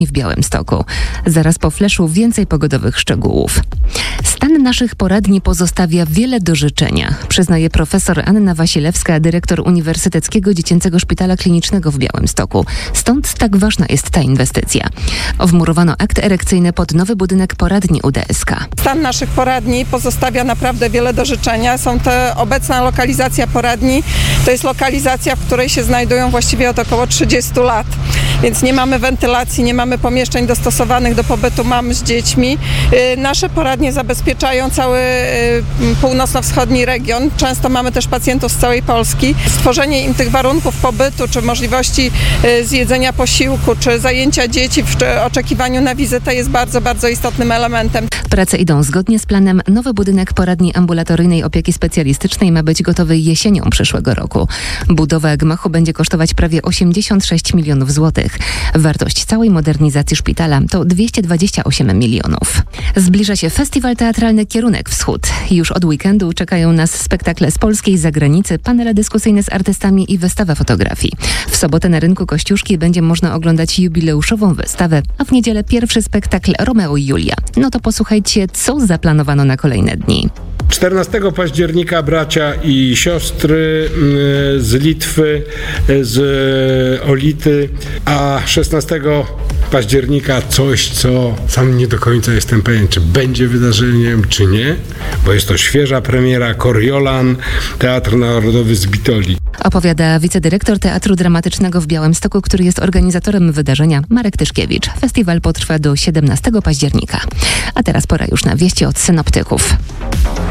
w Białymstoku. Zaraz po fleszu więcej pogodowych szczegółów. Stan naszych poradni pozostawia wiele do życzenia, przyznaje profesor Anna Wasilewska, dyrektor Uniwersyteckiego Dziecięcego Szpitala Klinicznego w Białymstoku. Stąd tak ważna jest ta inwestycja. Wmurowano akt erekcyjny pod nowy budynek poradni UDSK. Stan naszych poradni pozostawia naprawdę wiele do życzenia. Obecna lokalizacja poradni to jest lokalizacja, w której się znajdują właściwie od około 30 lat. Więc nie mamy wentylacji, nie mamy pomieszczeń dostosowanych do pobytu mam z dziećmi. Nasze poradnie zabezpieczają cały północno-wschodni region. Często mamy też pacjentów z całej Polski. Stworzenie im tych warunków pobytu, czy możliwości zjedzenia posiłku, czy zajęcia dzieci w oczekiwaniu na wizytę jest bardzo, bardzo istotnym elementem. Prace idą zgodnie z planem. Nowy budynek poradni ambulatoryjnej opieki specjalistycznej ma być gotowy jesienią przyszłego roku. Budowa gmachu będzie kosztować prawie 86 milionów złotych. Wartość całej modernizacji szpitala to 228 milionów. Zbliża się festiwal teatralny Kierunek Wschód. Już od weekendu czekają nas spektakle z polskiej zagranicy, panele dyskusyjne z artystami i wystawa fotografii. W sobotę na rynku Kościuszki będzie można oglądać jubileuszową wystawę, a w niedzielę pierwszy spektakl Romeo i Julia. No to posłuchajcie, co zaplanowano na kolejne dni. 14 października bracia i siostry z Litwy, z Olity, a 16 października coś, co sam nie do końca jestem pewien, czy będzie wydarzeniem, czy nie, bo jest to świeża premiera, Coriolan, Teatr Narodowy z Bitoli. Opowiada wicedyrektor Teatru Dramatycznego w Białymstoku, który jest organizatorem wydarzenia, Marek Tyszkiewicz. Festiwal potrwa do 17 października. A teraz pora już na wieści od synoptyków.